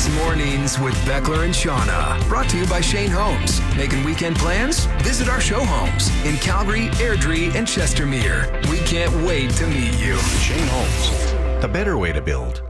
Mornings with Beckler and Shauna. Brought to you by Shane Homes. Making weekend plans? Visit our show homes in Calgary, Airdrie, and Chestermere. We can't wait to meet you. Shane Homes, the better way to build.